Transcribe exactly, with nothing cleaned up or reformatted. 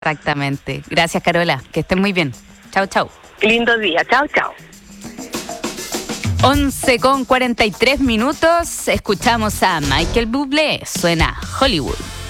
Exactamente. Gracias, Carola. Que estén muy bien. Chau, chau. Lindo día. Chao, chao. once con cuarenta y tres minutos. Escuchamos a Michael Bublé. Suena Hollywood.